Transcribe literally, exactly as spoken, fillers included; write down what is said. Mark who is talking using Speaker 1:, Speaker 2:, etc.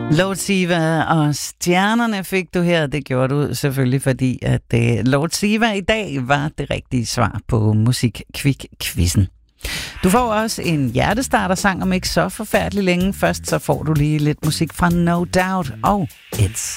Speaker 1: Lord Siva og stjernerne fik du her. Det gjorde du selvfølgelig, fordi at uh, Lord Siva i dag var det rigtige svar på Musikquiz-quizzen. Du får også en hjertestarter-sang om ikke så forfærdelig længe. Først så får du lige lidt musik fra No Doubt og It's